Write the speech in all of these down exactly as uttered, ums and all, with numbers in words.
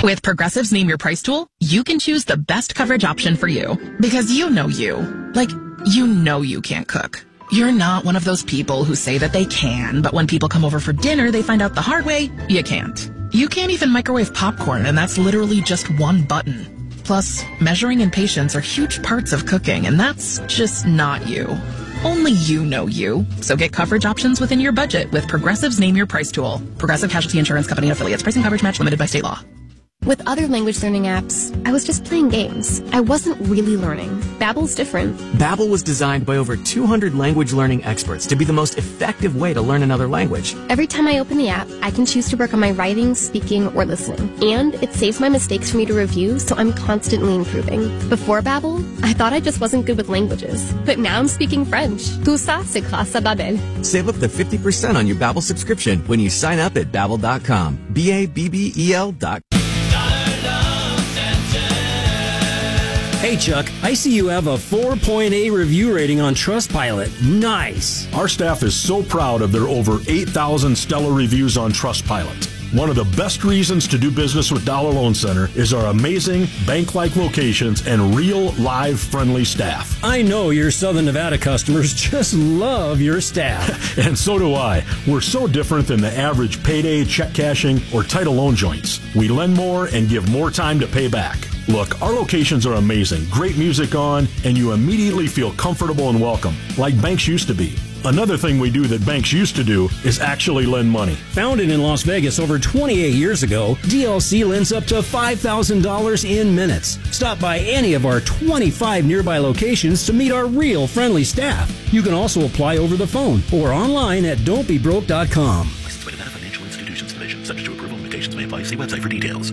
With Progressive's Name Your Price tool, you can choose the best coverage option for you. Because you know you. Like, you know you can't cook. You're not one of those people who say that they can, but when people come over for dinner, they find out the hard way, you can't. You can't even microwave popcorn, and that's literally just one button. Plus, measuring and patience are huge parts of cooking, and that's just not you. Only you know you. So get coverage options within your budget with Progressive's Name Your Price tool. Progressive Casualty Insurance Company and affiliates. Pricing coverage match limited by state law. With other language learning apps, I was just playing games. I wasn't really learning. Babbel's different. Babbel was designed by over two hundred language learning experts to be the most effective way to learn another language. Every time I open the app, I can choose to work on my writing, speaking, or listening. And it saves my mistakes for me to review, so I'm constantly improving. Before Babbel, I thought I just wasn't good with languages. But now I'm speaking French. Tout ça, c'est grâce à Babbel. Save up to fifty percent on your Babbel subscription when you sign up at Babbel dot com. B A B B E L dot com. Hey, Chuck, I see you have a four point eight review rating on Trustpilot. Nice. Our staff is so proud of their over eight thousand stellar reviews on Trustpilot. One of the best reasons to do business with Dollar Loan Center is our amazing bank-like locations and real, live, friendly staff. I know your Southern Nevada customers just love your staff. And so do I. We're so different than the average payday, check cashing, or title loan joints. We lend more and give more time to pay back. Look, our locations are amazing, great music on, and you immediately feel comfortable and welcome, like banks used to be. Another thing we do that banks used to do is actually lend money. Founded in Las Vegas over twenty-eight years ago, D L C lends up to five thousand dollars in minutes. Stop by any of our twenty-five nearby locations to meet our real friendly staff. You can also apply over the phone or online at don't be broke dot com. Licensed by Nevada Financial Institutions Division. Subject to approval, limitations may apply. See website for details.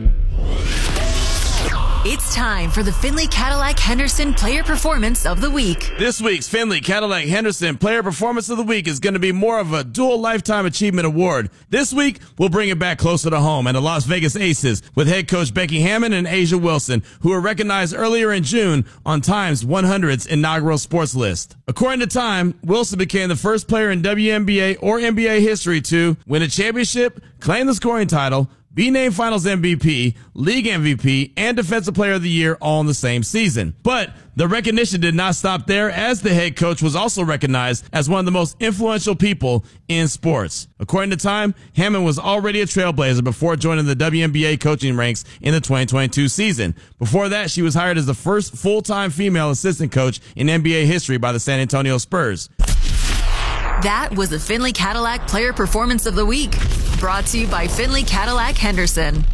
It's time for the Findlay Cadillac Henderson Player Performance of the Week. This week's Findlay Cadillac Henderson Player Performance of the Week is going to be more of a dual Lifetime Achievement Award. This week, we'll bring it back closer to home and the Las Vegas Aces with head coach Becky Hammond and Asia Wilson, who were recognized earlier in June on Time's one hundred's inaugural sports list. According to Time, Wilson became the first player in W N B A or N B A history to win a championship, claim the scoring title, be named Finals M V P, League M V P, and Defensive Player of the Year all in the same season. But the recognition did not stop there, as the head coach was also recognized as one of the most influential people in sports. According to Time, Hammond was already a trailblazer before joining the W N B A coaching ranks in the twenty twenty-two season. Before that, she was hired as the first full-time female assistant coach in N B A history by the San Antonio Spurs. That was the Findlay Cadillac Player Performance of the Week, brought to you by Findlay Cadillac Henderson.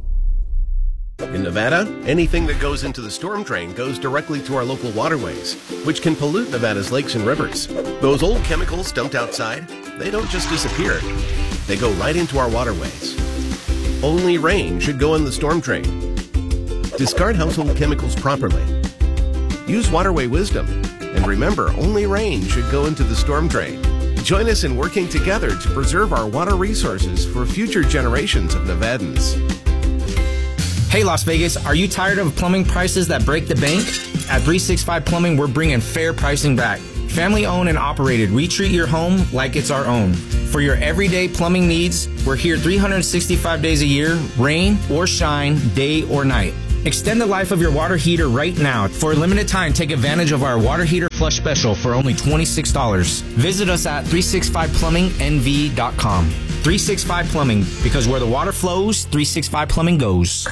In Nevada, anything that goes into the storm drain goes directly to our local waterways, which can pollute Nevada's lakes and rivers. Those old chemicals dumped outside, they don't just disappear. They go right into our waterways. Only rain should go in the storm drain. Discard household chemicals properly. Use waterway wisdom. And remember, only rain should go into the storm drain. Join us in working together to preserve our water resources for future generations of Nevadans. Hey Las Vegas, are you tired of plumbing prices that break the bank? At three sixty-five Plumbing, we're bringing fair pricing back. Family owned and operated, we treat your home like it's our own. For your everyday plumbing needs, we're here three hundred sixty-five days a year, rain or shine, day or night. Extend the life of your water heater right now. For a limited time, take advantage of our water heater flush special for only twenty-six dollars. Visit us at three sixty-five plumbing N V dot com. three sixty-five Plumbing, because where the water flows, three sixty-five Plumbing goes.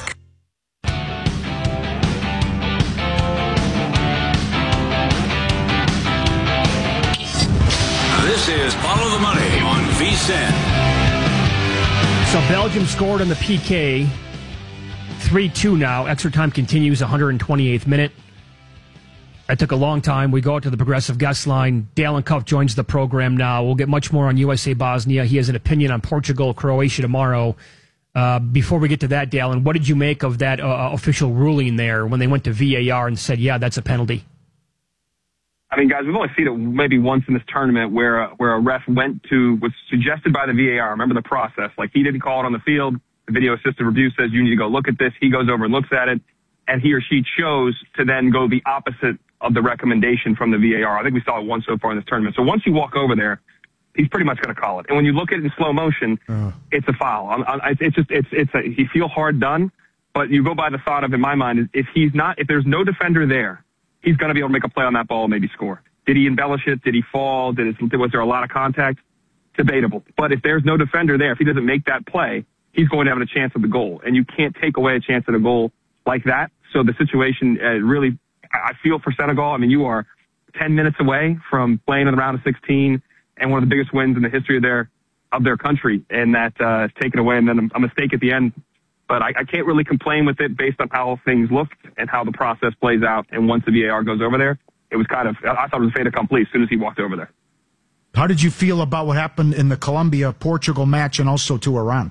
This is Follow the Money on V S I N. So Belgium scored on the P K. three two now. Extra time continues, one hundred twenty-eighth minute. That took a long time. We go out to the Progressive guest line. Dalen Cuff joins the program now. We'll get much more on U S A Bosnia. He has an opinion on Portugal, Croatia tomorrow. Uh, before we get to that, Dalen, what did you make of that uh, official ruling there when they went to V A R and said, yeah, that's a penalty? I mean, guys, we've only seen it maybe once in this tournament where a, where a ref went to, was suggested by the V A R. Remember the process. Like, he didn't call it on the field. The video assistant review says you need to go look at this. He goes over and looks at it, and he or she chose to then go the opposite of the recommendation from the V A R. I think we saw it once so far in this tournament. So once you walk over there, he's pretty much going to call it. And when you look at it in slow motion, uh. it's a foul. I, I, it's just, it's, it's a, you feel hard done. But you go by the thought of, in my mind, is if he's not, if there's no defender there, he's going to be able to make a play on that ball and maybe score. Did he embellish it? Did he fall? Did it, was there a lot of contact? Debatable. But if there's no defender there, if he doesn't make that play, he's going to have a chance at the goal. And you can't take away a chance at a goal like that. So the situation uh, really, I feel for Senegal. I mean, you are ten minutes away from playing in the round of sixteen and one of the biggest wins in the history of their of their country, and that uh, is taken away, and then a mistake at the end. But I, I can't really complain with it based on how things looked and how the process plays out. And once the V A R goes over there, it was kind of, I thought it was a fait accompli as soon as he walked over there. How did you feel about what happened in the Colombia-Portugal match and also to Iran?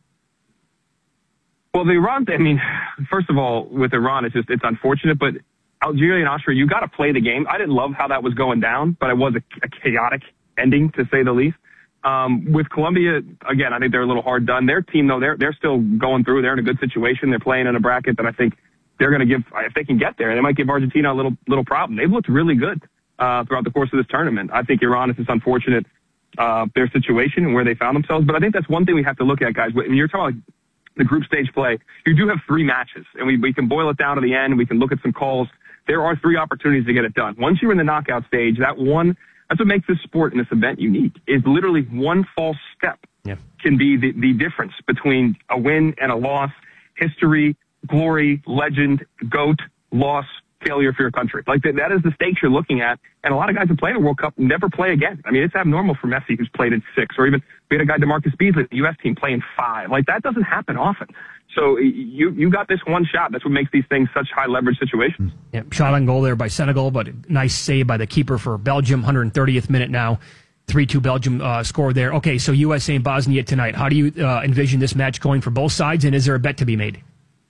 Well, the Iran, I mean, first of all, with Iran, it's just, it's unfortunate, but Algeria and Austria, you got to play the game. I didn't love how that was going down, but it was a, a chaotic ending, to say the least. Um, with Colombia, again, I think they're a little hard done. Their team, though, they're, they're still going through. They're in a good situation. They're playing in a bracket that I think they're going to give, if they can get there, they might give Argentina a little, little problem. They've looked really good, uh, throughout the course of this tournament. I think Iran is just unfortunate, uh, their situation and where they found themselves. But I think that's one thing we have to look at, guys. When you're talking about the group stage play, you do have three matches, and we, we can boil it down to the end. We can look at some calls. There are three opportunities to get it done. Once you're in the knockout stage, that one, that's what makes this sport and this event unique, is literally one false step yeah. can be the, the difference between a win and a loss, history, glory, legend, GOAT, loss, failure for your country. Like that, that is the stakes you're looking at. And a lot of guys who play in the World Cup never play again. I mean, it's abnormal for Messi, who's played in six, or even we had a guy, DeMarcus Beasley, the U S team, playing five. Like that doesn't happen often. So you you got this one shot. That's what makes these things such high leverage situations. Yeah, shot on goal there by Senegal, but nice save by the keeper for Belgium. one hundred thirtieth minute now. three two Belgium uh, score there. Okay, so U S A and Bosnia tonight. How do you uh, envision this match going for both sides, and is there a bet to be made?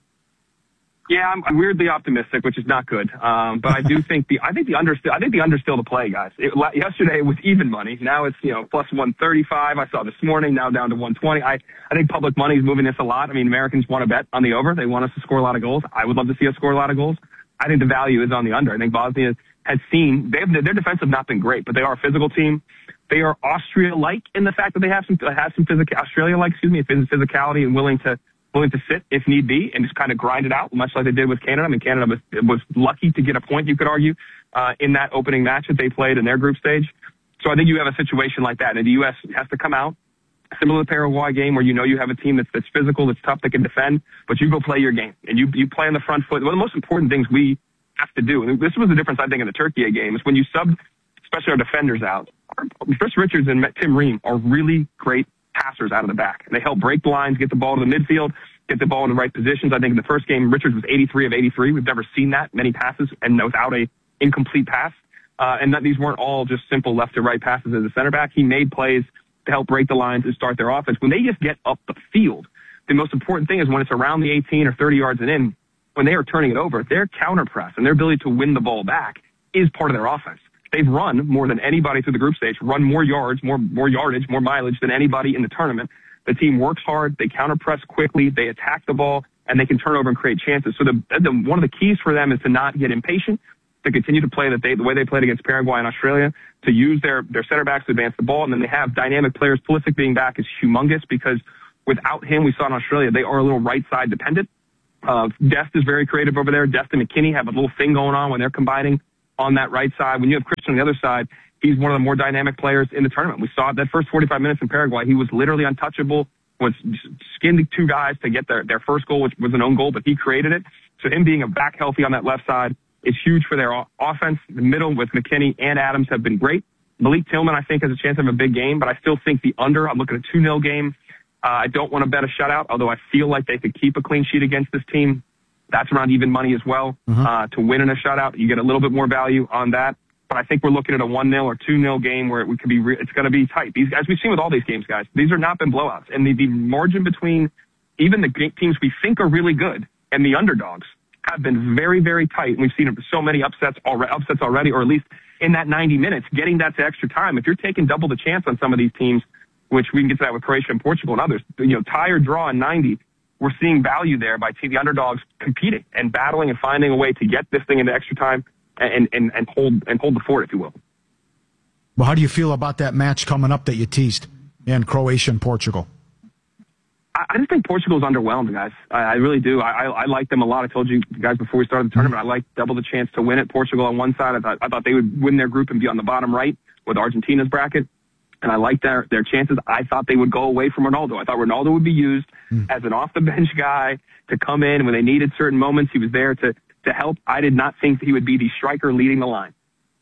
Yeah, I'm, I'm weirdly optimistic, which is not good. Um, but I do think the I think the under I think the under still to play, guys. It, yesterday it was even money. Now it's you know plus one thirty-five. I saw this morning now down to one twenty. I I think public money is moving this a lot. I mean, Americans want to bet on the over. They want us to score a lot of goals. I would love to see us score a lot of goals. I think the value is on the under. I think Bosnia has seen they have their defense have not been great, but they are a physical team. They are Austria-like in the fact that they have some have some physical Australia-like, excuse me, physicality and willing to. willing to sit if need be and just kind of grind it out, much like they did with Canada. I mean, Canada was, was lucky to get a point, you could argue, uh, in that opening match that they played in their group stage. So I think you have a situation like that, and the U S has to come out, similar to the Paraguay game, where you know you have a team that's, that's physical, that's tough, that can defend, but you go play your game, and you, you play on the front foot. One of the most important things we have to do, and this was the difference, I think, in the Turkey game, is when you sub, especially our defenders out, Chris Richards and Tim Ream are really great passers out of the back. And they help break lines, get the ball to the midfield, get the ball in the right positions. I think in the first game, Richards was eighty-three of eighty-three. We've never seen that many passes and without a incomplete pass. Uh, and that these weren't all just simple left to right passes as a center back. He made plays to help break the lines and start their offense. When they just get up the field, the most important thing is when it's around the eighteen or thirty yards and in, when they are turning it over, their counter press and their ability to win the ball back is part of their offense. They've run more than anybody through the group stage, run more yards, more more yardage, more mileage than anybody in the tournament. The team works hard, they counter press quickly, they attack the ball, and they can turn over and create chances. So the, the one of the keys for them is to not get impatient, to continue to play that they, the way they played against Paraguay and Australia, to use their, their center backs to advance the ball, and then they have dynamic players. Pulisic being back is humongous because without him, we saw in Australia, they are a little right side dependent. Uh, Dest is very creative over there. Dest and McKinney have a little thing going on when they're combining on that right side. When you have Christian on the other side, he's one of the more dynamic players in the tournament. We saw that first forty-five minutes in Paraguay. He was literally untouchable, was skinned two guys to get their, their first goal, which was an own goal, but he created it. So him being a back healthy on that left side is huge for their offense. The middle with McKinney and Adams have been great. Malik Tillman, I think, has a chance of a big game, but I still think the under, I'm looking at a two nil game. Uh, I don't want to bet a shutout, although I feel like they could keep a clean sheet against this team. That's around even money as well. Mm-hmm. Uh, to win in a shutout, you get a little bit more value on that. But I think we're looking at a one nil or two nil game where it could be, re- it's going to be tight. These guys, we've seen with all these games, guys, these have not been blowouts. And the, the margin between even the teams we think are really good and the underdogs have been very, very tight. And we've seen so many upsets already, upsets already, or at least in that ninety minutes, getting that to extra time. If you're taking double the chance on some of these teams, which we can get to that with Croatia and Portugal and others, you know, tie or draw in ninety, we're seeing value there by the underdogs competing and battling and finding a way to get this thing into extra time and, and, and hold and hold the fort, if you will. Well, how do you feel about that match coming up that you teased in Croatia and Portugal? I, I just think Portugal's underwhelmed, guys. I, I really do. I, I, I like them a lot. I told you guys before we started the tournament, I like double the chance to win it. Portugal on one side, I thought, I thought they would win their group and be on the bottom right with Argentina's bracket. And I like their, their chances. I thought they would go away from Ronaldo. I thought Ronaldo would be used mm. as an off-the-bench guy to come in when they needed certain moments. He was there to, to help. I did not think that he would be the striker leading the line.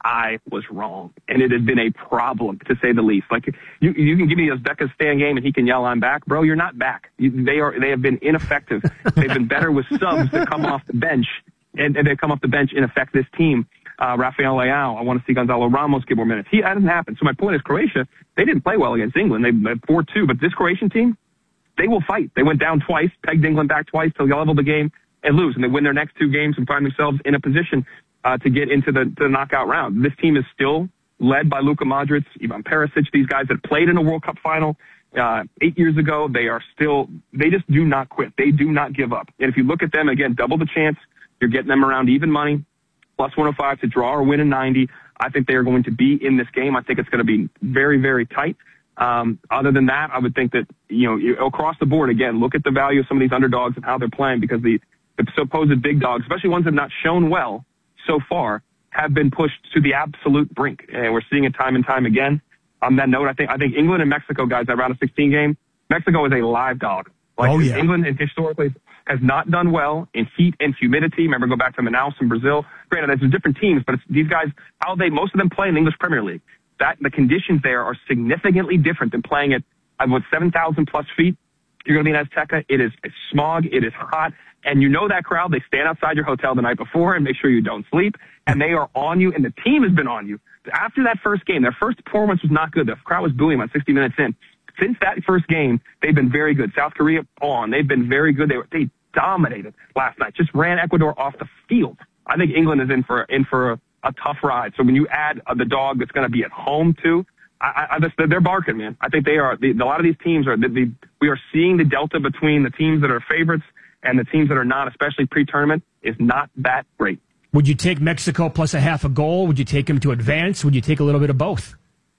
I was wrong. And it has been a problem, to say the least. Like, you, you can give me a Uzbekistan game and he can yell, I'm back. Bro, you're not back. You, they are, they have been ineffective. They've been better with subs that come off the bench, and, and they come off the bench and affect this team. Uh, Rafael Leao, I want to see Gonzalo Ramos get more minutes. He hasn't happened. So my point is, Croatia, they didn't play well against England. They had four two, but this Croatian team, they will fight. They went down twice, pegged England back twice till they leveled the game and lose. And they win their next two games and find themselves in a position uh, to get into the, to the knockout round. This team is still led by Luka Modric, Ivan Perisic, these guys that played in a World Cup final uh, eight years ago. They are still, they just do not quit. They do not give up. And if you look at them, again, double the chance, you're getting them around even money. Plus one oh five to draw or win in ninety. I think they are going to be in this game. I think it's going to be very, very tight. Um, other than that, I would think that, you know, you, across the board, again, look at the value of some of these underdogs and how they're playing, because the, the supposed big dogs, especially ones that have not shown well so far, have been pushed to the absolute brink. And we're seeing it time and time again. On that note, I think, I think England and Mexico, guys, that round of sixteen game, Mexico is a live dog. Like, oh, yeah. England historically has not done well in heat and humidity. Remember, go back to Manaus in Brazil. Granted, there's different teams, but it's these guys, how they, most of them play in the English Premier League. That, the conditions there are significantly different than playing at, at what, seven thousand plus feet. You're going to be in Azteca. It is it's smog. It is hot. And you know that crowd, they stand outside your hotel the night before and make sure you don't sleep. And they are on you, and the team has been on you. After that first game, their first performance was not good. The crowd was booing about sixty minutes in. Since that first game, they've been very good. South Korea on. They've been very good. They were, they dominated last night. Just ran Ecuador off the field. I think England is in for in for a, a tough ride. So when you add uh, the dog that's going to be at home too, I, I just, they're barking, man. I think they are. The, a lot of these teams are. The, the, we are seeing the delta between the teams that are favorites and the teams that are not, especially pre-tournament, is not that great. Would you take Mexico plus a half a goal? Would you take them to advance? Would you take a little bit of both?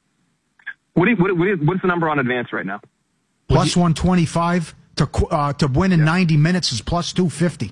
What do you, what, what is, what's the number on advance right now? Plus one twenty-five to uh, to win in yeah. ninety minutes is plus two fifty.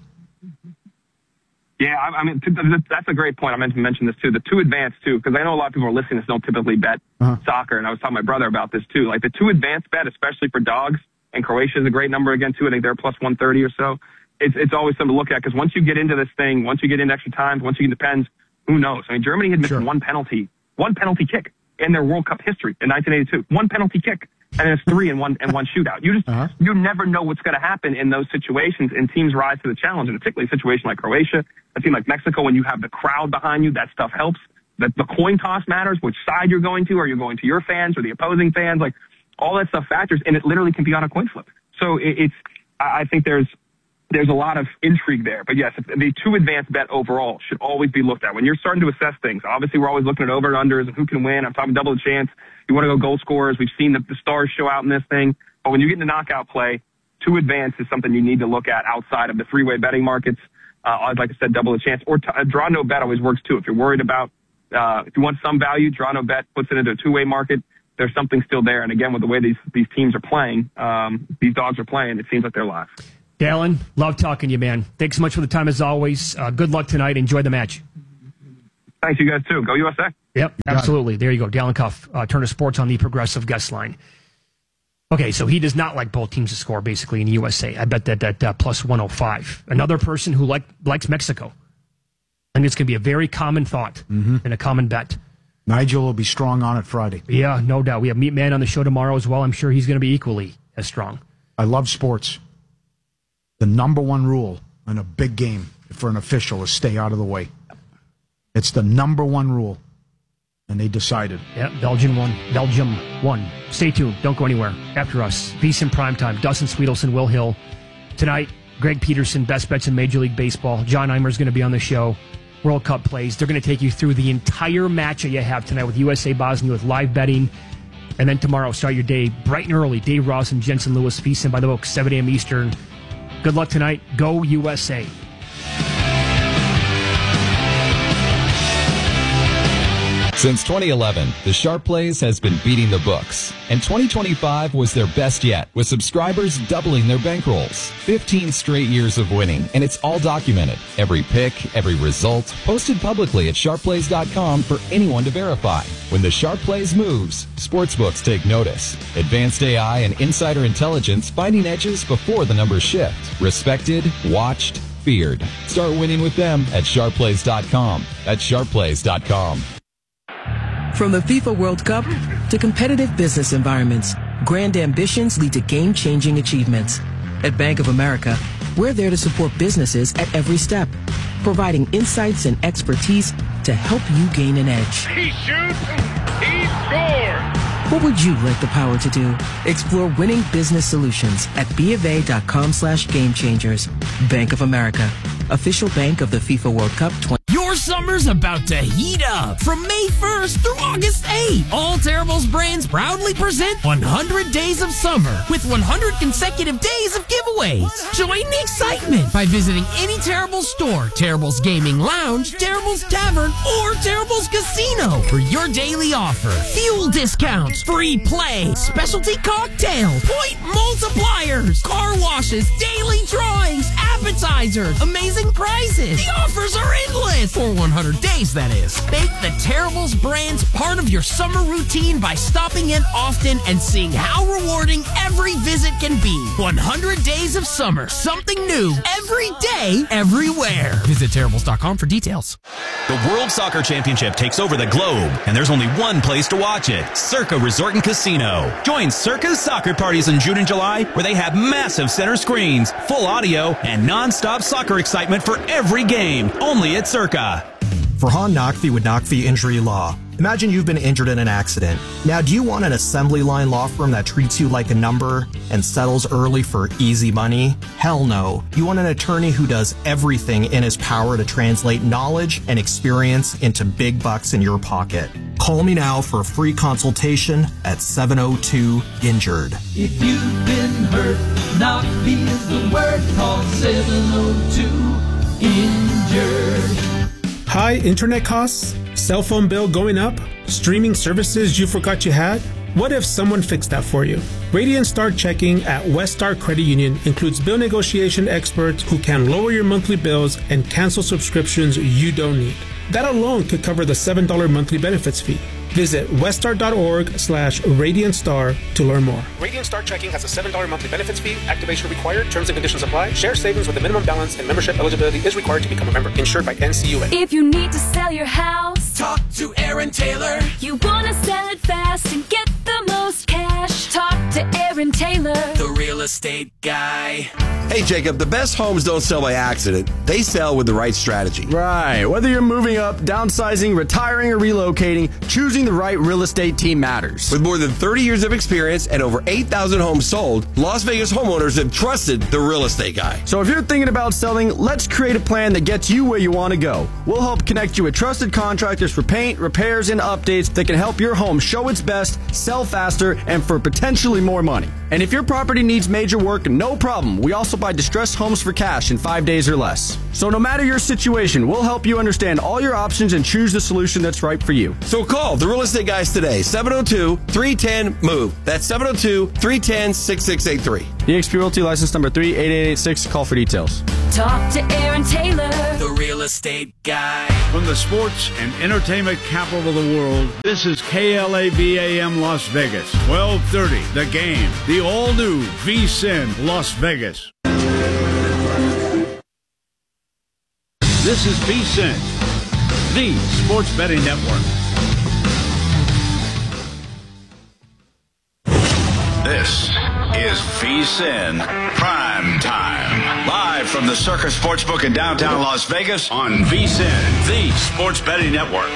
Yeah, I, I mean, that's a great point. I meant to mention this, too. The two advance, too, because I know a lot of people are listening that don't typically bet uh-huh. soccer, and I was telling my brother about this, too. Like, the two advance bet, especially for dogs, and Croatia is a great number again, too. I think they're plus one thirty or so. It's it's always something to look at, because once you get into this thing, once you get into extra time, once you get into pens, who knows? I mean, Germany had missed sure. one penalty, one penalty kick in their World Cup history in nineteen eighty-two. One penalty kick, and it's three and one and one shootout. You just uh-huh. you never know what's going to happen in those situations, and teams rise to the challenge. And particularly a situation like Croatia, a team like Mexico, when you have the crowd behind you, that stuff helps. The, the coin toss matters, which side you're going to. Are you going to your fans or the opposing fans? Like, all that stuff factors, and it literally can be on a coin flip. So it, it's I think there's there's a lot of intrigue there. But yes, the two advanced bet overall should always be looked at. When you're starting to assess things, obviously we're always looking at over and unders and who can win. I'm talking double the chance. You want to go goal scorers. We've seen the, the stars show out in this thing. But when you get into knockout play, two advance is something you need to look at outside of the three-way betting markets. Uh, like I said, double the chance. Or t- uh, draw no bet always works too. If you're worried about, uh, if you want some value, draw no bet puts it into a two-way market. There's something still there. And again, with the way these, these teams are playing, um, these dogs are playing, it seems like they're live. Dallin, love talking to you, man. Thanks so much for the time as always. Uh, good luck tonight. Enjoy the match. Thanks, you guys, too. Go U S A. Yep, absolutely. There you go. Dallin Cuff, uh, Turner Sports on the Progressive Guest Line. Okay, so he does not like both teams to score, basically, in the U S A. I bet that at uh, plus one oh five. Another person who like, likes Mexico. I think it's going to be a very common thought mm-hmm. and a common bet. Nigel will be strong on it Friday. Yeah, no doubt. We have Meat Man on the show tomorrow as well. I'm sure he's going to be equally as strong. I love sports. The number one rule in a big game for an official is stay out of the way. It's the number one rule. And they decided. Yeah, Belgium won. Belgium won. Stay tuned. Don't go anywhere. After us, VSiN Primetime. Dustin Sweetelson, Will Hill. Tonight, Greg Peterson, Best Bets in Major League Baseball. John Eimer is going to be on the show. World Cup plays. They're going to take you through the entire match that you have tonight with U S A Bosnia with live betting. And then tomorrow, start your day bright and early. Dave Ross and Jensen Lewis, VSiN by the book, seven a.m. Eastern. Good luck tonight. Go U S A. Since twenty eleven, the Sharp Plays has been beating the books, and twenty twenty-five was their best yet, with subscribers doubling their bankrolls. fifteen straight years of winning, and it's all documented. Every pick, every result, posted publicly at sharp plays dot com for anyone to verify. When the Sharp Plays moves, sportsbooks take notice. Advanced A I and insider intelligence finding edges before the numbers shift. Respected, watched, feared. Start winning with them at sharp plays dot com. That's sharp plays dot com. From the FIFA World Cup to competitive business environments, grand ambitions lead to game-changing achievements. At Bank of America, we're there to support businesses at every step, providing insights and expertise to help you gain an edge. He shoots, he scores! What would you like the power to do? Explore winning business solutions at BofA.com slash game changers. Bank of America, official bank of the FIFA World Cup twenty. Your summer's about to heat up. From May first through August eighth, all Terribles brands proudly present one hundred Days of Summer with one hundred consecutive days of giveaways. Join the excitement by visiting any Terribles store, Terribles Gaming Lounge, Terribles Tavern, or Terribles Casino for your daily offer. Fuel discounts, free play, specialty cocktails, point multipliers, car washes, daily drawings, appetizers, amazing prizes. The offers are endless. For one hundred days, that is. Make the Terribles brands part of your summer routine by stopping in often and seeing how rewarding every visit can be. one hundred Days of Summer. Something new every day, everywhere. Visit terribles dot com for details. The World Soccer Championship takes over the globe, and there's only one place to watch it. Circa Resort and Casino. Join Circa's soccer parties in June and July, where they have massive center screens, full audio, and non-stop soccer excitement for every game. Only at Circa. Farhan Naqvi with Naqvi Injury Law. Imagine you've been injured in an accident. Now, do you want an assembly line law firm that treats you like a number and settles early for easy money? Hell no. You want an attorney who does everything in his power to translate knowledge and experience into big bucks in your pocket. Call me now for a free consultation at seven oh two injured. If you've been hurt, Naqvi is the word. Call seven oh two injured. High internet costs? Cell phone bill going up? Streaming services you forgot you had? What if someone fixed that for you? Radiant Star Checking at Westar Credit Union includes bill negotiation experts who can lower your monthly bills and cancel subscriptions you don't need. That alone could cover the seven dollars monthly benefits fee. Visit westar.org slash Radiant Star to learn more. Radiant Star Checking has a seven dollars monthly benefits fee. Activation required. Terms and conditions apply. Share savings with a minimum balance and membership eligibility is required to become a member. Insured by N C U A. If you need to sell your house, talk to Aaron Taylor. You want to sell it fast and get the most cash. Talk to Aaron Taylor, the real estate guy. Hey, Jacob, the best homes don't sell by accident. They sell with the right strategy. Right. Whether you're moving up, downsizing, retiring, or relocating, choosing the right real estate team matters. With more than thirty years of experience and over eight thousand homes sold, Las Vegas homeowners have trusted the real estate guy. So if you're thinking about selling, let's create a plan that gets you where you want to go. We'll help connect you with trusted contractors for paint, repairs, and updates that can help your home show its best, sell faster, and for potentially more money. And if your property needs major work, no problem. We also buy distressed homes for cash in five days or less. So no matter your situation, we'll help you understand all your options and choose the solution that's right for you. So call the real estate guys today, seven oh two, three one zero, M O V E. That's seven oh two, three one zero, six six eight three. E X P Realty license number three eight eight eight six. Call for details. Talk to Aaron Taylor, the real estate guy. From the sports and entertainment capital of the world, this is K L A V A M Las Vegas. twelve thirty, The Game. The all-new V S I N Las Vegas. This is V S I N, the sports betting network. This is V S I N Prime Time. Live from the Circa Sportsbook in downtown Las Vegas on V S I N, the sports betting network.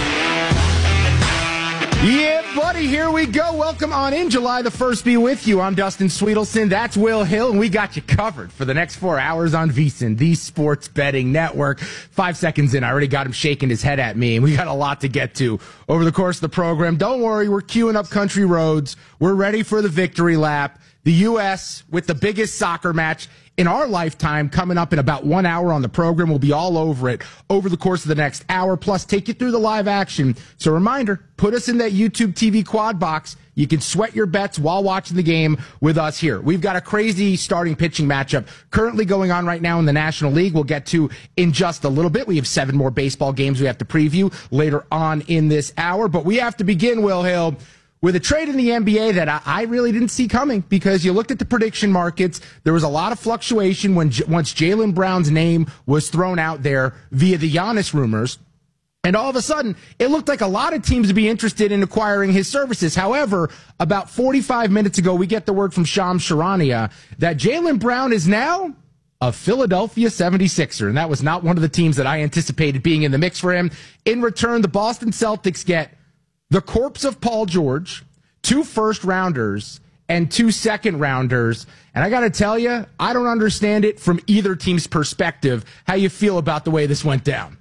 Yeah, buddy, here we go. Welcome on in. July the first be with you. I'm Dustin Sweetelson. That's Will Hill, and we got you covered for the next four hours on V S I N, the sports betting network. Five seconds in, I already got him shaking his head at me, and we got a lot to get to over the course of the program. Don't worry, we're queuing up country roads. We're ready for the victory lap. The U S with the biggest soccer match in our lifetime coming up in about one hour on the program. We'll be all over it over the course of the next hour, plus take you through the live action. So reminder, put us in that YouTube T V quad box. You can sweat your bets while watching the game with us here. We've got a crazy starting pitching matchup currently going on right now in the National League. We'll get to in just a little bit. We have seven more baseball games we have to preview later on in this hour. But we have to begin, Will Hill, with a trade in the N B A that I, I really didn't see coming, because you looked at the prediction markets. There was a lot of fluctuation when once Jaylen Brown's name was thrown out there via the Giannis rumors. And all of a sudden, it looked like a lot of teams would be interested in acquiring his services. However, about forty-five minutes ago, we get the word from Shams Charania that Jaylen Brown is now a Philadelphia seventy-sixer. And that was not one of the teams that I anticipated being in the mix for him. In return, the Boston Celtics get the corpse of Paul George, two first-rounders, and two second-rounders. And I got to tell you, I don't understand it from either team's perspective, how you feel about the way this went down.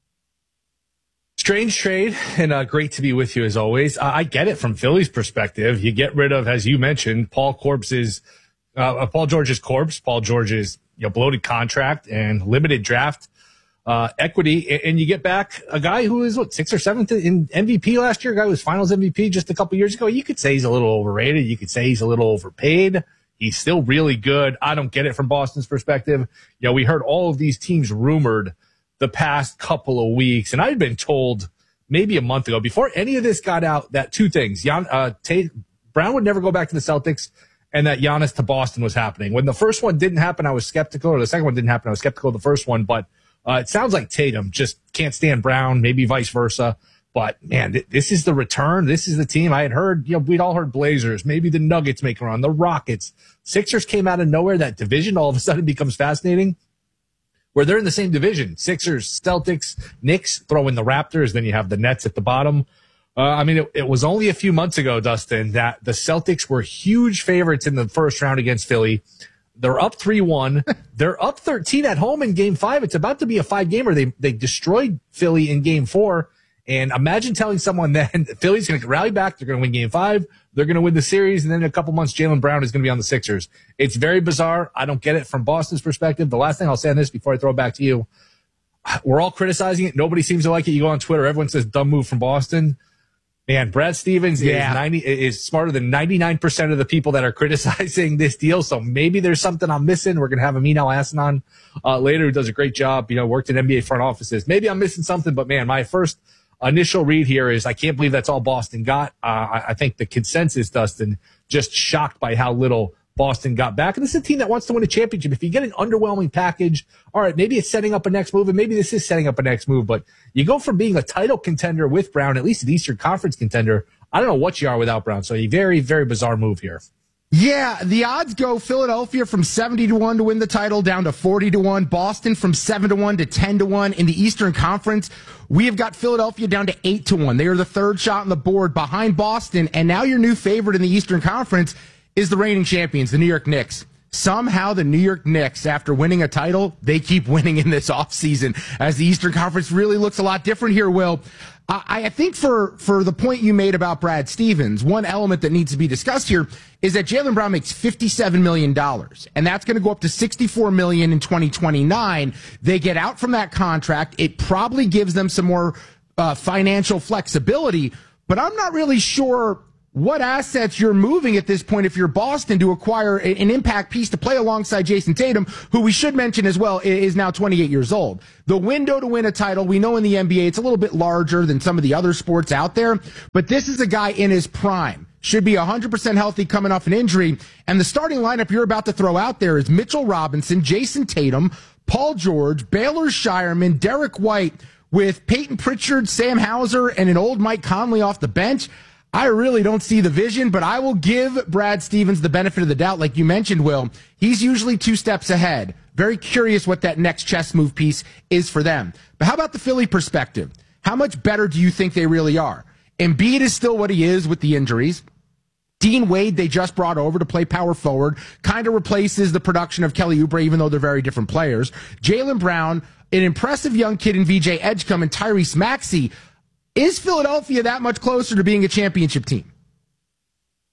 Strange trade, and uh, great to be with you as always. Uh, I get it from Philly's perspective. You get rid of, as you mentioned, Paul Corpse's, uh, Paul George's corpse, Paul George's you know, bloated contract and limited draft uh, equity, and, and you get back a guy who is, what, sixth or seventh in M V P last year, a guy who was finals M V P just a couple years ago. You could say he's a little overrated. You could say he's a little overpaid. He's still really good. I don't get it from Boston's perspective. You know, we heard all of these teams rumored the past couple of weeks, and I'd been told maybe a month ago, before any of this got out, that two things: Jan, uh, Tate, Brown would never go back to the Celtics, and that Giannis to Boston was happening. When the first one didn't happen, I was skeptical, or the second one didn't happen, I was skeptical of the first one. But uh, it sounds like Tatum just can't stand Brown, maybe vice versa. But man, th- this is the return. This is the team. I had heard, you know, we'd all heard Blazers, maybe the Nuggets make a run, the Rockets, Sixers came out of nowhere. That division all of a sudden becomes fascinating, where they're in the same division. Sixers, Celtics, Knicks, throw in the Raptors, then you have the Nets at the bottom. Uh, I mean, it, it was only a few months ago, Dustin, that the Celtics were huge favorites in the first round against Philly. They're up three one. They're up thirteen at home in game five. It's about to be a five-gamer. They they destroyed Philly in game four. And imagine telling someone then Philly's going to rally back. They're going to win game five. They're going to win the series. And then in a couple months, Jaylen Brown is going to be on the Sixers. It's very bizarre. I don't get it from Boston's perspective. The last thing I'll say on this before I throw it back to you, we're all criticizing it. Nobody seems to like it. You go on Twitter, everyone says dumb move from Boston. Man, Brad Stevens yeah. is ninety is smarter than ninety-nine percent of the people that are criticizing this deal. So maybe there's something I'm missing. We're going to have Amin Al-Hassan on uh, later, who does a great job, you know, worked in N B A front offices. Maybe I'm missing something, but man, my first initial read here is I can't believe that's all Boston got. Uh, I, I think the consensus, Dustin, just shocked by how little Boston got back. And this is a team that wants to win a championship. If you get an underwhelming package, all right, maybe it's setting up a next move, and maybe this is setting up a next move. But you go from being a title contender with Brown, at least an Eastern Conference contender. I don't know what you are without Brown. So a very, very bizarre move here. Yeah, the odds go Philadelphia from seventy to one to win the title down to forty to one. Boston from seven to one to ten to one. In the Eastern Conference, we have got Philadelphia down to eight to one. They are the third shot on the board behind Boston. And now your new favorite in the Eastern Conference is the reigning champions, the New York Knicks. Somehow the New York Knicks, after winning a title, they keep winning in this offseason as the Eastern Conference really looks a lot different here, Will. I, I think for, for the point you made about Brad Stevens, one element that needs to be discussed here is that Jaylen Brown makes fifty-seven million dollars, and that's going to go up to sixty-four million dollars in twenty twenty-nine. They get out from that contract. It probably gives them some more uh, financial flexibility, but I'm not really sure what assets you're moving at this point if you're Boston to acquire an impact piece to play alongside Jason Tatum, who we should mention as well is now twenty-eight years old. The window to win a title, we know in the N B A it's a little bit larger than some of the other sports out there, but this is a guy in his prime. Should be one hundred percent healthy coming off an injury. And the starting lineup you're about to throw out there is Mitchell Robinson, Jason Tatum, Paul George, Baylor Shireman, Derek White, with Peyton Pritchard, Sam Hauser, and an old Mike Conley off the bench. I really don't see the vision, but I will give Brad Stevens the benefit of the doubt. Like you mentioned, Will, he's usually two steps ahead. Very curious what that next chess move piece is for them. But how about the Philly perspective? How much better do you think they really are? Embiid is still what he is with the injuries. Dean Wade, they just brought over to play power forward, kind of replaces the production of Kelly Oubre, even though they're very different players. Jaylen Brown, an impressive young kid in V J Edgecombe, and Tyrese Maxey. Is Philadelphia that much closer to being a championship team?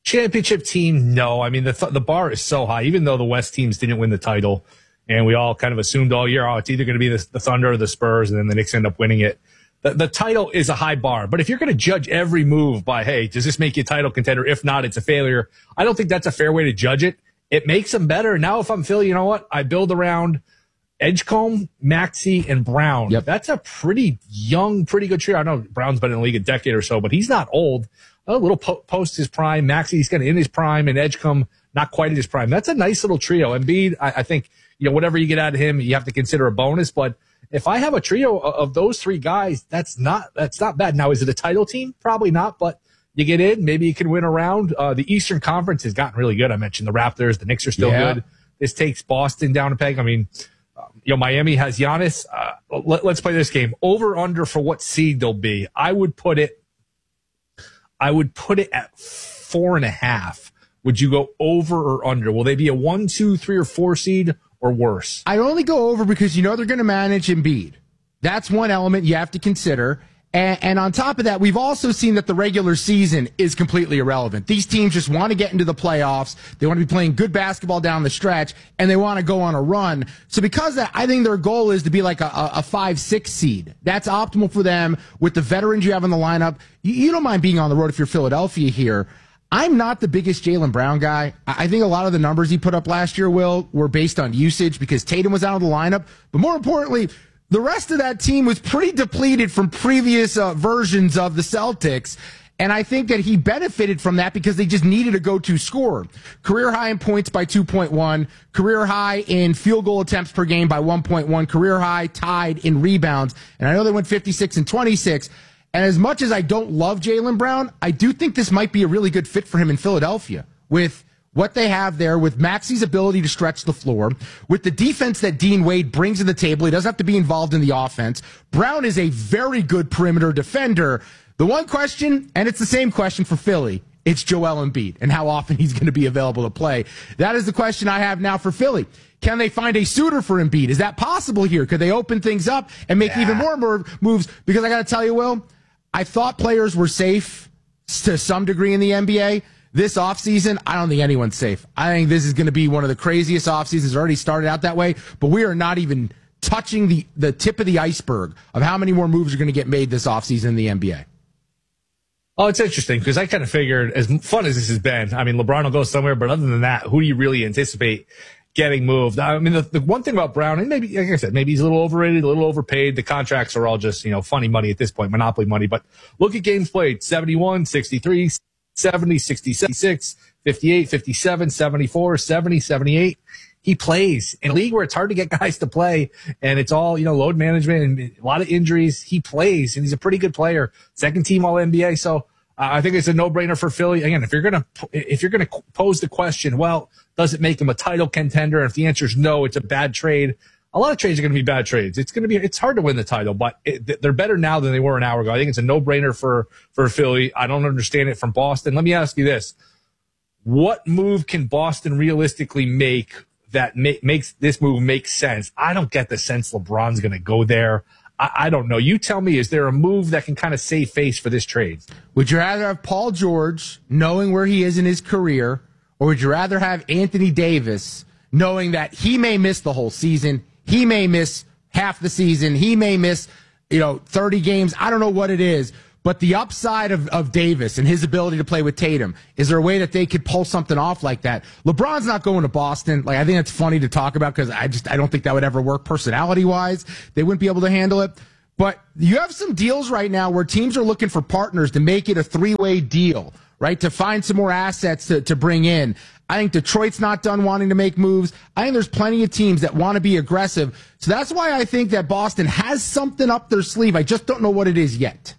Championship team, no. I mean, the th- the bar is so high, even though the West teams didn't win the title, and we all kind of assumed all year, oh, it's either going to be the, the Thunder or the Spurs, and then the Knicks end up winning it. The, the title is a high bar, but if you're going to judge every move by, hey, does this make you a title contender? If not, it's a failure. I don't think that's a fair way to judge it. It makes them better. Now, if I'm Philly, you know what? I build around Edgecombe, Maxey, and Brown. Yep. That's a pretty young, pretty good trio. I know Brown's been in the league a decade or so, but he's not old. A little po- post his prime. Maxey's kind of in his prime, and Edgecombe not quite at his prime. That's a nice little trio. Embiid, I, I think, you know, whatever you get out of him, you have to consider a bonus. But if I have a trio of those three guys, that's not that's not bad. Now, is it a title team? Probably not, but you get in, maybe you can win a round. Uh, the Eastern Conference has gotten really good. I mentioned the Raptors. The Knicks are still yeah. good. This takes Boston down a peg. I mean, you know, Miami has Giannis. Uh, let, let's play this game. Over under for what seed they'll be. I would put it. I would put it at four and a half. Would you go over or under? Will they be a one, two, three, or four seed or worse? I'd only go over because you know they're going to manage Embiid. That's one element you have to consider. And, and on top of that, we've also seen that the regular season is completely irrelevant. These teams just want to get into the playoffs. They want to be playing good basketball down the stretch, and they want to go on a run. So because of that, I think their goal is to be like a, a five, six seed. That's optimal for them with the veterans you have in the lineup. You, you don't mind being on the road if you're Philadelphia here. I'm not the biggest Jaylen Brown guy. I think a lot of the numbers he put up last year, Will, were based on usage because Tatum was out of the lineup. But more importantly, the rest of that team was pretty depleted from previous uh, versions of the Celtics, and I think that he benefited from that because they just needed a go-to scorer. Career high in points by two point one, career high in field goal attempts per game by one point one, career high tied in rebounds, and I know they went fifty-six and twenty-six, and as much as I don't love Jaylen Brown, I do think this might be a really good fit for him in Philadelphia with what they have there, with Maxey's ability to stretch the floor, with the defense that Dean Wade brings to the table. He doesn't have to be involved in the offense. Brown is a very good perimeter defender. The one question, and it's the same question for Philly, it's Joel Embiid and how often he's going to be available to play. That is the question I have now for Philly. Can they find a suitor for Embiid? Is that possible here? Could they open things up and make yeah. even more moves? Because I got to tell you, Will, I thought players were safe to some degree in the N B A. This offseason, I don't think anyone's safe. I think this is going to be one of the craziest offseasons. It's already started out that way, but we are not even touching the, the tip of the iceberg of how many more moves are going to get made this offseason in the N B A. Oh, it's interesting because I kind of figured, as fun as this has been, I mean, LeBron will go somewhere, but other than that, who do you really anticipate getting moved? I mean, the, the one thing about Brown, and maybe, like I said, maybe he's a little overrated, a little overpaid. The contracts are all just, you know, funny money at this point, monopoly money. But look at games played, seventy-one, sixty-three, seventy, sixty, sixty-six, fifty-eight, fifty-seven, seventy-four, seventy, seventy-eight. He plays in a league where it's hard to get guys to play, and it's all, you know, load management and a lot of injuries. He plays, and he's a pretty good player. Second team All N B A. So uh, I think it's a no-brainer for Philly. Again, if you're gonna if you're gonna pose the question, well, does it make him a title contender? And if the answer is no, it's a bad trade. A lot of trades are going to be bad trades. It's going to be, it's hard to win the title, but it, they're better now than they were an hour ago. I think it's a no-brainer for, for Philly. I don't understand it from Boston. Let me ask you this. What move can Boston realistically make that make, makes this move make sense? I don't get the sense LeBron's going to go there. I, I don't know. You tell me, is there a move that can kind of save face for this trade? Would you rather have Paul George knowing where he is in his career, or would you rather have Anthony Davis knowing that he may miss the whole season? He may miss half the season. He may miss, you know, thirty games. I don't know what it is. But the upside of, of Davis and his ability to play with Tatum, is there a way that they could pull something off like that? LeBron's not going to Boston. Like, I think it's funny to talk about because I just I don't think that would ever work personality-wise. They wouldn't be able to handle it. But you have some deals right now where teams are looking for partners to make it a three-way deal, right, to find some more assets to, to bring in. I think Detroit's not done wanting to make moves. I think there's plenty of teams that want to be aggressive. So that's why I think that Boston has something up their sleeve. I just don't know what it is yet.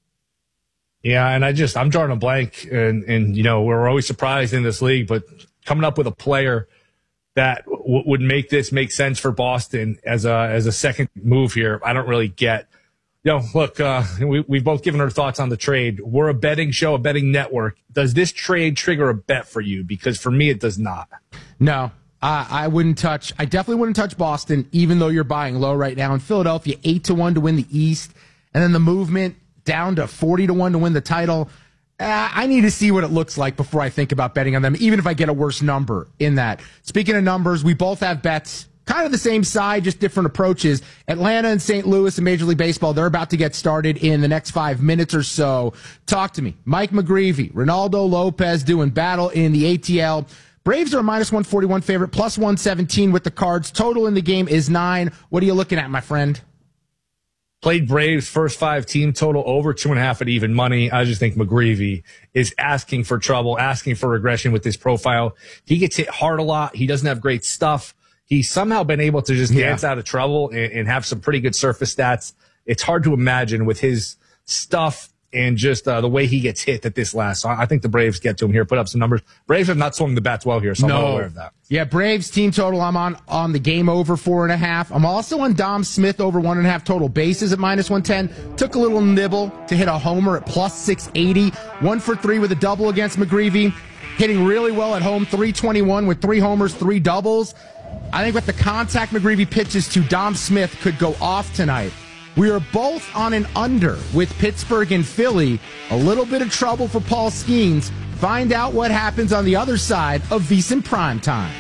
Yeah, and I just, I'm drawing a blank. And, and you know, we're always surprised in this league, but coming up with a player that w- would make this make sense for Boston as a as a second move here, I don't really get. You know, look, uh, we, we've both given our thoughts on the trade. We're a betting show, a betting network. Does this trade trigger a bet for you? Because for me, it does not. No, uh, I wouldn't touch. I definitely wouldn't touch Boston, even though you're buying low right now. In Philadelphia, eight to one to win the East, and then the movement down to forty to one to win the title. Uh, I need to see what it looks like before I think about betting on them, even if I get a worse number in that. Speaking of numbers, we both have bets kind of the same side, just different approaches. Atlanta and Saint Louis in Major League Baseball, they're about to get started in the next five minutes or so. Talk to me. Mike McGreevy, Ronaldo Lopez doing battle in the A T L. Braves are a minus one forty-one favorite, plus one seventeen with the Cards. Total in the game is nine. What are you looking at, my friend? Played Braves first five team total over two and a half at even money. I just think McGreevy is asking for trouble, asking for regression with this profile. He gets hit hard a lot. He doesn't have great stuff. He's somehow been able to just dance yeah. out of trouble and, and have some pretty good surface stats. It's hard to imagine with his stuff and just uh, the way he gets hit that this lasts. So I think the Braves get to him here, put up some numbers. Braves have not swung the bats well here, so no. I'm not aware of that. Yeah, Braves team total, I'm on on the game over four and a half. I'm also on Dom Smith over one and a half total bases at minus one ten. Took a little nibble to hit a homer at plus six eighty. One for three with a double against McGreevy. Hitting really well at home, three twenty-one with three homers, three doubles. I think with the contact McGreevy pitches to Dom Smith could go off tonight. We are both on an under with Pittsburgh and Philly. A little bit of trouble for Paul Skeens. Find out what happens on the other side of VSiN Primetime.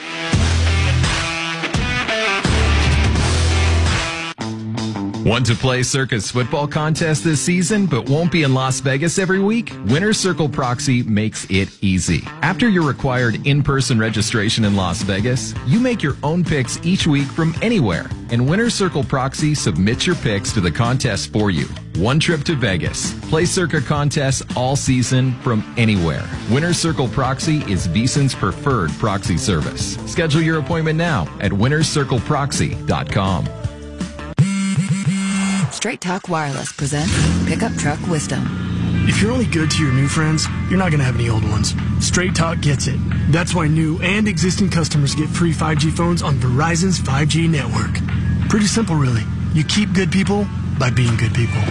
Want to play Circa's football contest this season but won't be in Las Vegas every week? Winner Circle Proxy makes it easy. After your required in-person registration in Las Vegas, you make your own picks each week from anywhere, and Winner Circle Proxy submits your picks to the contest for you. One trip to Vegas. Play Circa contests all season from anywhere. Winner Circle Proxy is VSiN's preferred proxy service. Schedule your appointment now at winner circle proxy dot com. Straight Talk Wireless presents Pickup Truck Wisdom. If you're only good to your new friends, you're not going to have any old ones. Straight Talk gets it. That's why new and existing customers get free five G phones on Verizon's five G network. Pretty simple, really. You keep good people by being good people.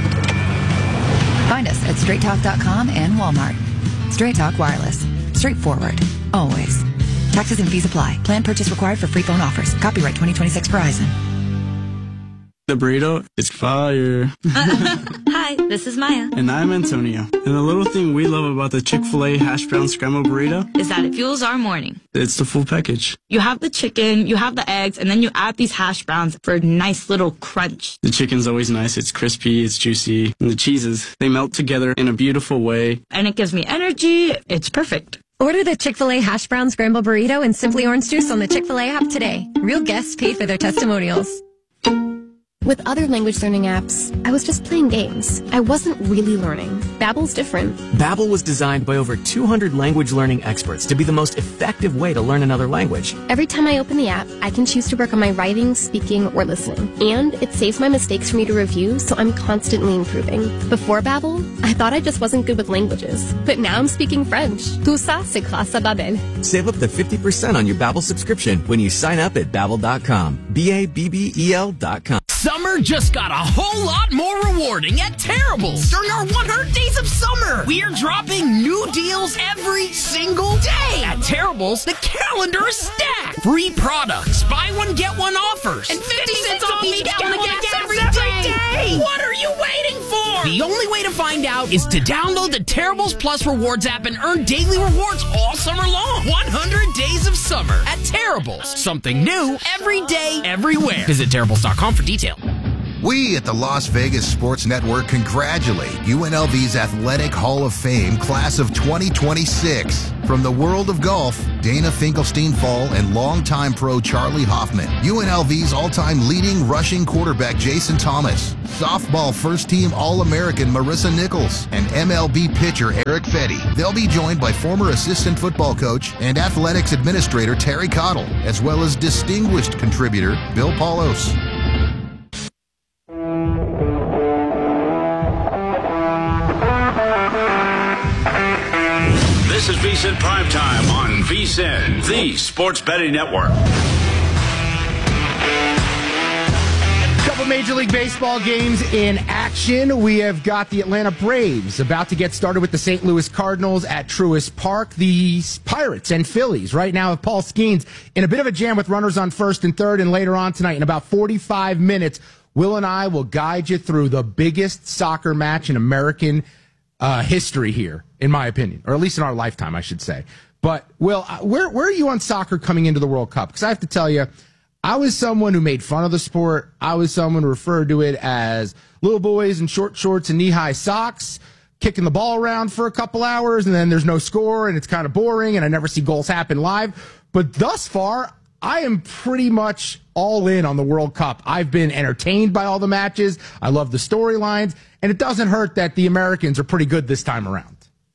Find us at straight talk dot com and Walmart. Straight Talk Wireless. Straightforward. Always. Taxes and fees apply. Plan purchase required for free phone offers. Copyright twenty twenty-six Verizon. The burrito is fire. Hi, this is Maya. And I'm Antonio. And the little thing we love about the Chick-fil-A hash brown scrambled burrito is that it fuels our morning. It's the full package. You have the chicken, you have the eggs, and then you add these hash browns for a nice little crunch. The chicken's always nice. It's crispy, it's juicy. And the cheeses, they melt together in a beautiful way. And it gives me energy. It's perfect. Order the Chick-fil-A hash brown scrambled burrito and Simply Orange Juice on the Chick-fil-A app today. Real guests paid for their testimonials. With other language learning apps, I was just playing games. I wasn't really learning. Babbel's different. Babbel was designed by over two hundred language learning experts to be the most effective way to learn another language. Every time I open the app, I can choose to work on my writing, speaking, or listening. And it saves my mistakes for me to review, so I'm constantly improving. Before Babbel, I thought I just wasn't good with languages. But now I'm speaking French. Tout ça, c'est grâce à Babbel. Save up to fifty percent on your Babbel subscription when you sign up at babbel dot com. B A B B E L dot com. Summer just got a whole lot more rewarding at Terrible's. During our one hundred days of summer, we are dropping new deals every single day. At Terrible's, the calendar is stacked. Free products, buy one, get one offers, and fifty cents off each gallon of gas every day. What are you waiting for? The only way to find out is to download the Terrible's Plus Rewards app and earn daily rewards all summer long. one hundred days of summer at Terrible's. Something new every day, everywhere. Visit Terrible's dot com for details. We at the Las Vegas Sports Network congratulate U N L V's Athletic Hall of Fame class of twenty twenty-six. From the world of golf, Dana Finkelstein-Fall and longtime pro Charlie Hoffman. U N L V's all-time leading rushing quarterback Jason Thomas. Softball first-team All-American Marissa Nichols. And M L B pitcher Eric Fetty. They'll be joined by former assistant football coach and athletics administrator Terry Cottle, as well as distinguished contributor Bill Paulos. This is VSiN Primetime on VSiN, the Sports Betting Network. Couple Major League Baseball games in action. We have got the Atlanta Braves about to get started with the Saint Louis Cardinals at Truist Park. The Pirates and Phillies right now have Paul Skeens in a bit of a jam with runners on first and third, and later on tonight in about forty-five minutes, Will and I will guide you through the biggest soccer match in American uh, history here, in my opinion, or at least in our lifetime, I should say. But, Will, where, where are you on soccer coming into the World Cup? Because I have to tell you, I was someone who made fun of the sport. I was someone who referred to it as little boys in short shorts and knee-high socks, kicking the ball around for a couple hours, and then there's no score, and it's kind of boring, and I never see goals happen live. But thus far, I am pretty much all in on the World Cup. I've been entertained by all the matches. I love the storylines, and it doesn't hurt that the Americans are pretty good this time around.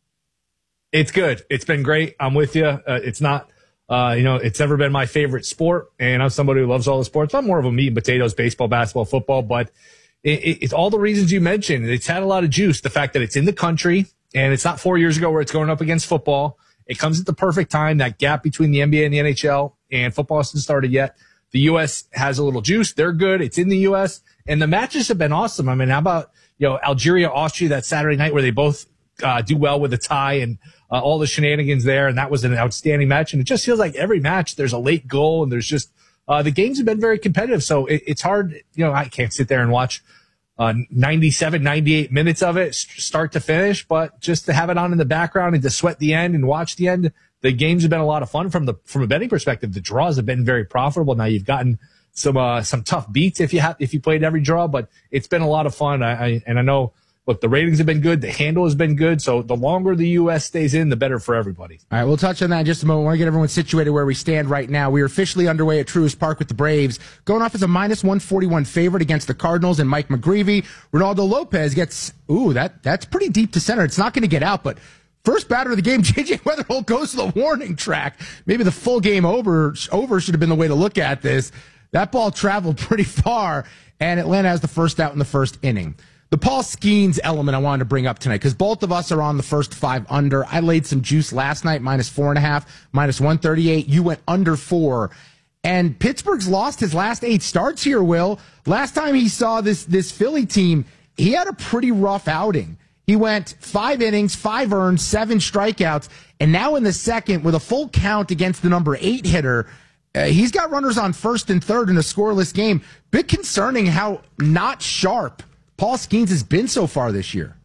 It's good. It's been great. I'm with you. Uh, it's not, uh, you know, it's never been my favorite sport, and I'm somebody who loves all the sports. I'm more of a meat and potatoes, baseball, basketball, football, but it, it, it's all the reasons you mentioned. It's had a lot of juice. The fact that it's in the country, and it's not four years ago where it's going up against football. It comes at the perfect time, that gap between the N B A and the N H L, and football hasn't started yet. The U S has a little juice. They're good. It's in the U S, and the matches have been awesome. I mean, how about, you know, Algeria, Austria that Saturday night where they both uh, do well with a tie and uh, all the shenanigans there, and that was an outstanding match. And it just feels like every match there's a late goal, and there's just uh, the games have been very competitive. So it, it's hard, you know, I can't sit there and watch Uh, ninety-seven, ninety-eight minutes of it, start to finish, but just to have it on in the background and to sweat the end and watch the end, the games have been a lot of fun from the from a betting perspective. The draws have been very profitable. Now you've gotten some uh, some tough beats if you have if you played every draw, but it's been a lot of fun. I, I and I know. Look, the ratings have been good. The handle has been good. So the longer the U S stays in, the better for everybody. All right, we'll touch on that in just a moment. I want to get everyone situated where we stand right now. We are officially underway at Truist Park with the Braves, going off as a minus one forty-one favorite against the Cardinals and Mike McGreevy. Ronaldo Lopez gets, ooh, that that's pretty deep to center. It's not going to get out, but first batter of the game, J J Weatherholt goes to the warning track. Maybe the full game over, over should have been the way to look at this. That ball traveled pretty far, and Atlanta has the first out in the first inning. The Paul Skeens element I wanted to bring up tonight, because both of us are on the first five under. I laid some juice last night, minus four and a half, minus one thirty-eight. You went under four. And Pittsburgh's lost his last eight starts here, Will. Last time he saw this, this Philly team, he had a pretty rough outing. He went five innings, five earned, seven strikeouts, and now in the second, with a full count against the number eight hitter, uh, he's got runners on first and third in a scoreless game. Bit concerning how not sharp Paul Skeens has been so far this year.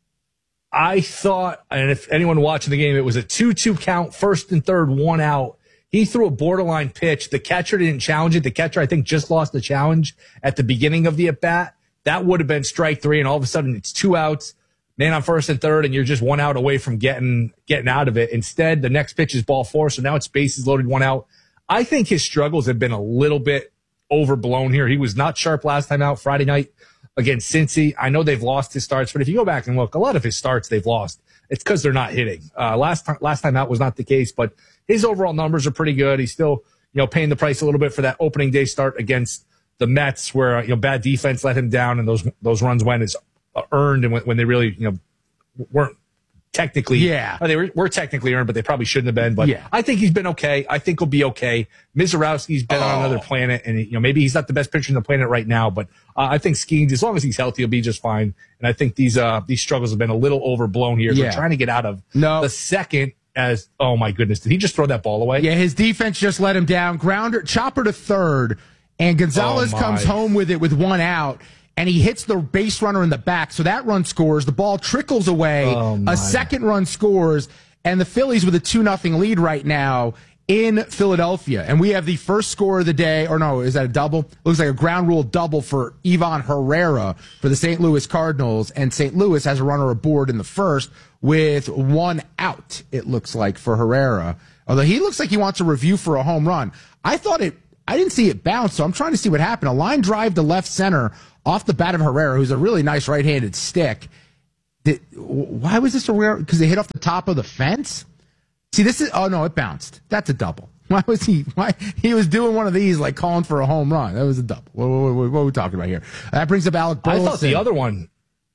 I thought, and if anyone watching the game, it was a two two count, first and third, one out. He threw a borderline pitch. The catcher didn't challenge it. The catcher, I think, just lost the challenge at the beginning of the at-bat. That would have been strike three, and all of a sudden it's two outs, man on first and third, and you're just one out away from getting getting out of it. Instead, the next pitch is ball four, so now it's bases loaded, one out. I think his struggles have been a little bit overblown here. He was not sharp last time out Friday night against Cincy. I know they've lost his starts, but if you go back and look, a lot of his starts they've lost. It's because they're not hitting. Uh, last time, last time out was not the case, but his overall numbers are pretty good. He's still, you know, paying the price a little bit for that opening day start against the Mets, where, you know, bad defense let him down, and those those runs went as earned, and when, when they really, you know, weren't technically, yeah, they were, were technically earned, but they probably shouldn't have been. But yeah. I think he's been okay. I think he'll be okay. Mizorowski's been oh. on another planet, and, you know, maybe he's not the best pitcher on the planet right now, but uh, I think Skeens, as long as he's healthy, he'll be just fine. And I think these uh these struggles have been a little overblown here. Yeah. They're trying to get out of no. the second. As oh my goodness, did he just throw that ball away? Yeah, his defense just let him down. Grounder, chopper to third, and Gonzalez oh comes home with it with one out. And he hits the base runner in the back, so that run scores. The ball trickles away. Oh a second run scores, and the Phillies with a two nothing lead right now in Philadelphia. And we have the first score of the day, or no, is that a double? It looks like a ground rule double for Ivan Herrera for the Saint Louis Cardinals, and Saint Louis has a runner aboard in the first with one out, it looks like, for Herrera. Although he looks like he wants a review for a home run. I thought it, I didn't see it bounce, so I'm trying to see what happened. A line drive to left center off the bat of Herrera, who's a really nice right-handed stick. Did, why was this a rare? Because they hit off the top of the fence? See, this is, oh no, it bounced. That's a double. Why was he, why, he was doing one of these, like calling for a home run. That was a double. What, what, what, what are we talking about here? That brings up Alec Burleson. I thought the other one,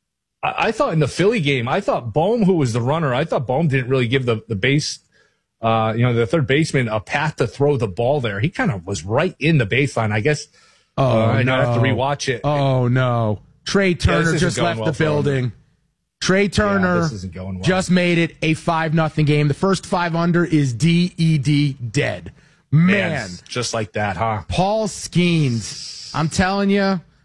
I, I thought in the Philly game, I thought Bohm, who was the runner, I thought Bohm didn't really give the, the base, uh, you know, the third baseman a path to throw the ball there. He kind of was right in the baseline. I guess, oh, uh, no. I have to rewatch it. Oh, no. Trey Turner yeah, just left well the building. Trey Turner yeah, this isn't going well. just made it a five nothing game. The first five under is D E D dead. Man. Man, just like that, huh? Paul Skeens. I'm telling you,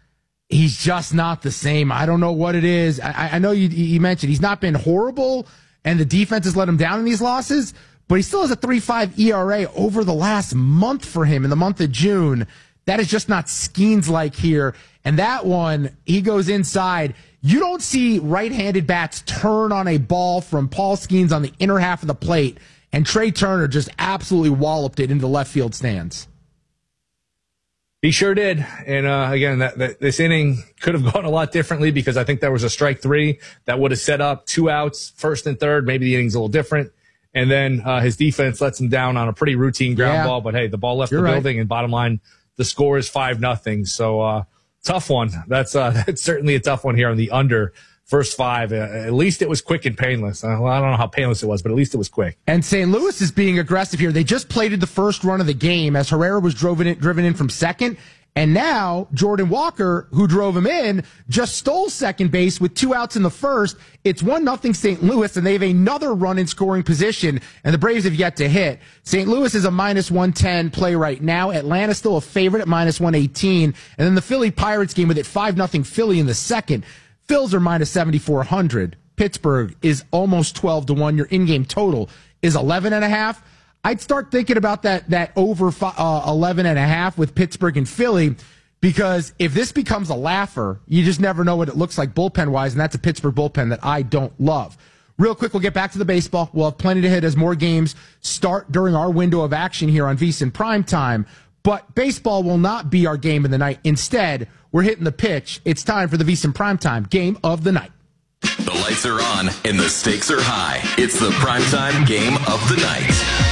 he's just not the same. I don't know what it is. I, I know you, you mentioned he's not been horrible, and the defense has let him down in these losses, but he still has a three point five E R A over the last month for him in the month of June. That is just not Skeens-like here. And that one, he goes inside. You don't see right-handed bats turn on a ball from Paul Skeens on the inner half of the plate, and Trey Turner just absolutely walloped it into the left field stands. He sure did. And uh, again, that, that this inning could have gone a lot differently because I think there was a strike three that would have set up two outs, first and third. Maybe the inning's a little different. And then uh, his defense lets him down on a pretty routine ground yeah. ball. But, hey, the ball left You're the right. building, and bottom line, the score is five nothing. So uh, tough one. That's uh, that's certainly a tough one here on the under. First five, uh, at least it was quick and painless. Uh, well, I don't know how painless it was, but at least it was quick. And Saint Louis is being aggressive here. They just plated the first run of the game as Herrera was driven in, driven in from second. And now Jordan Walker, who drove him in, just stole second base with two outs in the first. It's one nothing Saint Louis, and they have another run in scoring position, and the Braves have yet to hit. Saint Louis is a minus one ten play right now. Atlanta's still a favorite at minus one eighteen. And then the Philly Pirates game with it five nothing Philly in the second. Phils are minus seventy-four hundred. Pittsburgh is almost twelve to one. Your in-game total is eleven and a half. I'd start thinking about that that over uh, eleven and a half with Pittsburgh and Philly, because if this becomes a laugher, you just never know what it looks like bullpen-wise, and that's a Pittsburgh bullpen that I don't love. Real quick, we'll get back to the baseball. We'll have plenty to hit as more games start during our window of action here on VSiN Primetime, but baseball will not be our game of the night. Instead, we're hitting the pitch. It's time for the VSiN Primetime Game of the Night. The lights are on and the stakes are high. It's the Primetime Game of the Night.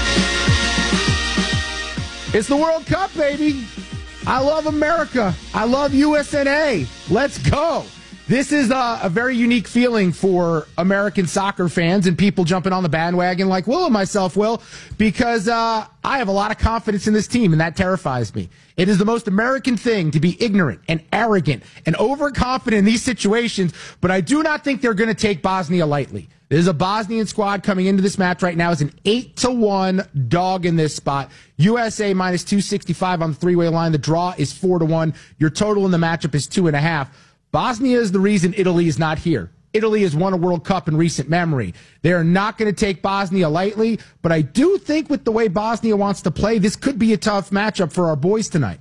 It's the World Cup, baby. I love America. I love U S N A. Let's go. This is a, a very unique feeling for American soccer fans and people jumping on the bandwagon like Will and myself will, because uh, I have a lot of confidence in this team, and that terrifies me. It is the most American thing to be ignorant and arrogant and overconfident in these situations, but I do not think they're going to take Bosnia lightly. There's a Bosnian squad coming into this match right now as an eight to one dog in this spot. U S A minus two sixty-five on the three-way line. The draw is four to one. Your total in the matchup is two and a half. Bosnia is the reason Italy is not here. Italy has won a World Cup in recent memory. They are not going to take Bosnia lightly, but I do think with the way Bosnia wants to play, this could be a tough matchup for our boys tonight.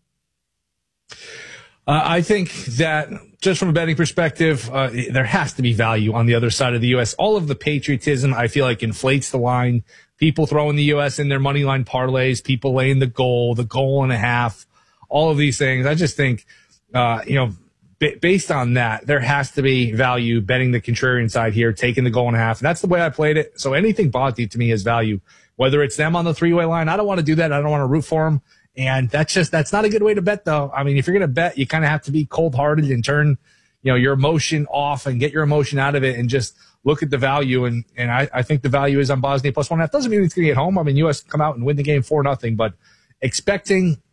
Uh, I think that just from a betting perspective, uh, there has to be value on the other side of the U S. All of the patriotism, I feel like, inflates the line. People throwing the U S in their money line parlays, people laying the goal, the goal and a half, all of these things. I just think, uh, you know, b- based on that, there has to be value betting the contrarian side here, taking the goal and a half. And that's the way I played it. So anything Bosnia to me is value, whether it's them on the three-way line. I don't want to do that. I don't want to root for them. And that's just, that's not a good way to bet, though. I mean, if you're going to bet, you kind of have to be cold-hearted and turn, you know, your emotion off and get your emotion out of it and just look at the value. And, and I, I think the value is on Bosnia plus one and a half. Doesn't mean it's going to get home. I mean, U S come out and win the game four nothing, but expecting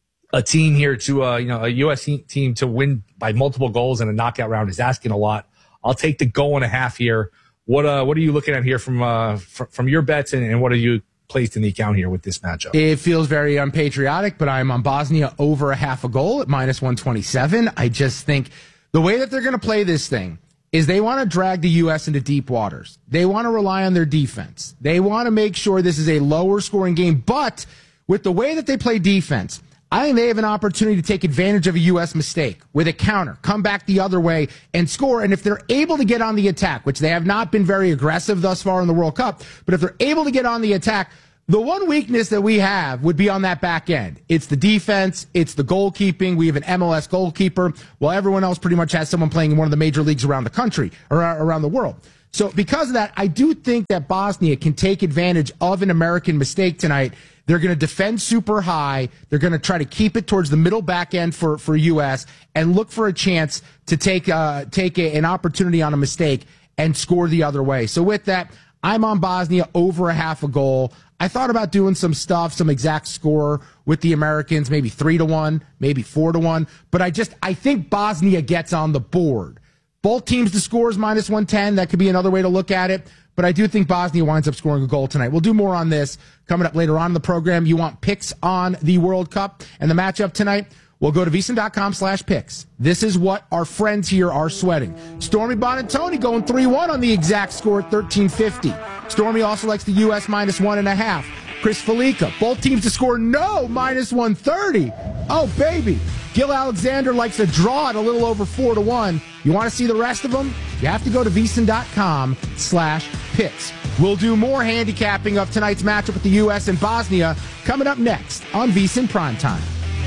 a team here to, uh, you know, a U S team to win by multiple goals in a knockout round is asking a lot. I'll take the goal and a half here. What, uh, what are you looking at here from, uh, fr- from your bets, and, and what are you placed in the account here with this matchup? It feels very unpatriotic, but I'm on Bosnia over a half a goal at minus one twenty-seven. I just think the way that they're going to play this thing is they want to drag the U S into deep waters. They want to rely on their defense. They want to make sure this is a lower scoring game, but with the way that they play defense, I think they have an opportunity to take advantage of a U S mistake with a counter, come back the other way and score. And if they're able to get on the attack, which they have not been very aggressive thus far in the World Cup, but if they're able to get on the attack, the one weakness that we have would be on that back end. It's the defense. It's the goalkeeping. We have an M L S goalkeeper, while everyone else pretty much has someone playing in one of the major leagues around the country or around the world. So because of that, I do think that Bosnia can take advantage of an American mistake tonight. They're going to defend super high. They're going to try to keep it towards the middle back end for, for U S and look for a chance to take uh, take a, an opportunity on a mistake and score the other way. So with that, I'm on Bosnia over a half a goal. I thought about doing some stuff, some exact score with the Americans, maybe three to one, maybe four to one. But I just, I think Bosnia gets on the board. Both teams to scores minus one ten. That could be another way to look at it. But I do think Bosnia winds up scoring a goal tonight. We'll do more on this coming up later on in the program. You want picks on the World Cup and the matchup tonight? Well, go to vsin.com slash picks. This is what our friends here are sweating. Stormy Bonantoni going three one on the exact score at thirteen fifty. Stormy also likes the U S minus one and a half. Chris Felica, both teams to score no, minus one thirty. Oh, baby. Gil Alexander likes a draw at a little over four to one. You want to see the rest of them? You have to go to vsin.com slash picks. We'll do more handicapping of tonight's matchup with the U S and Bosnia coming up next on VSiN Primetime.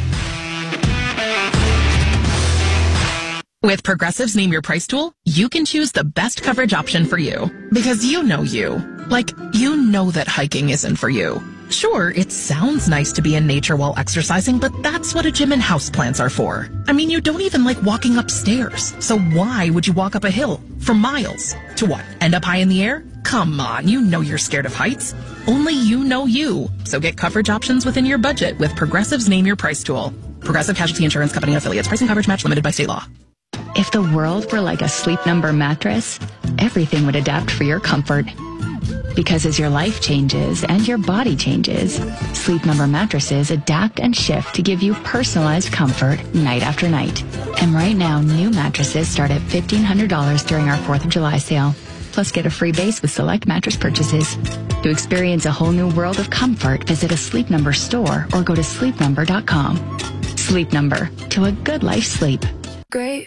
With Progressive's Name Your Price tool, you can choose the best coverage option for you. Because you know you. Like, you know that hiking isn't for you. Sure, it sounds nice to be in nature while exercising, but that's what a gym and houseplants are for. I mean, you don't even like walking upstairs. So why would you walk up a hill for miles? To what? End up high in the air? Come on, you know you're scared of heights. Only you know you. So get coverage options within your budget with Progressive's Name Your Price tool. Progressive Casualty Insurance Company and Affiliates. Pricing coverage match limited by state law. If the world were like a Sleep Number mattress, everything would adapt for your comfort. Because as your life changes and your body changes, Sleep Number mattresses adapt and shift to give you personalized comfort night after night. And right now, new mattresses start at fifteen hundred dollars during our fourth of July sale. Plus, get a free base with select mattress purchases. To experience a whole new world of comfort, visit a Sleep Number store or go to sleep number dot com. Sleep Number, to a good life sleep. Great